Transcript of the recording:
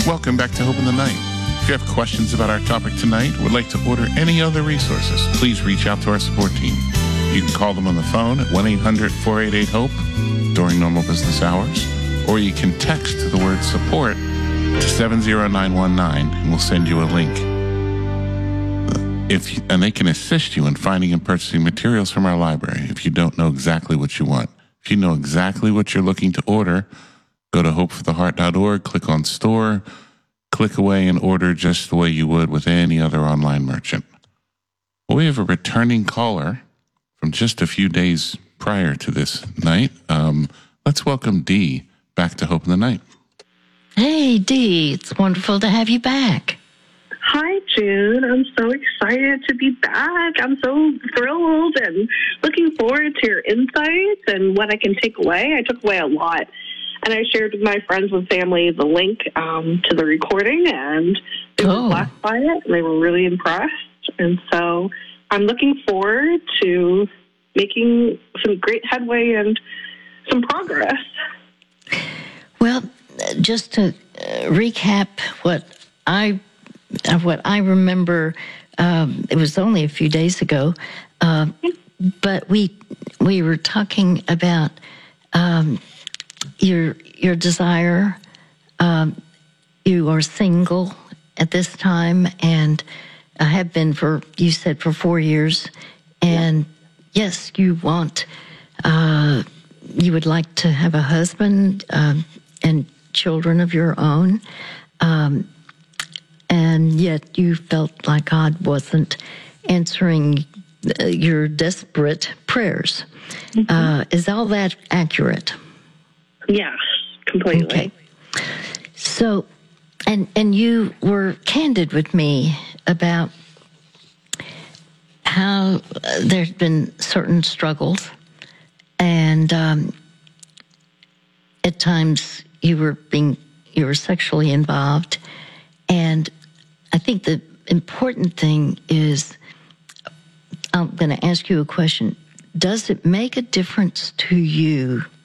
Welcome back to Hope in the Night. If you have questions about our topic tonight or would like to order any other resources, please reach out to our support team. You can call them on the phone at 1-800-488-HOPE during normal business hours, or you can text the word support to 70919 and we'll send you a link. And they can assist you in finding and purchasing materials from our library if you don't know exactly what you want. If you know exactly what you're looking to order, go to hopefortheheart.org, click on store, click away and order just the way you would with any other online merchant. Well, we have a returning caller from just a few days prior to this night. Let's welcome Dee back to Hope in the Night. Hey, Dee, it's wonderful to have you back. Hi, June. I'm so excited to be back. I'm so thrilled and looking forward to your insights and what I can take away. I took away a lot. And I shared with my friends and family the link to the recording, and they were blessed by it. They were really impressed. And so I'm looking forward to making some great headway and some progress. Well, just to recap what I remember, it was only a few days ago, but we were talking about your desire. You are single at this time, and have been for 4 years. And yes, you want, you would like to have a husband and children of your own. And yet you felt like God wasn't answering your desperate prayers. Mm-hmm. Is all that accurate? Yes, completely. Okay. So, and you were candid with me about how there's been certain struggles, and at times you were sexually involved. And I think the important thing is, I'm going to ask you a question. Does it make a difference to you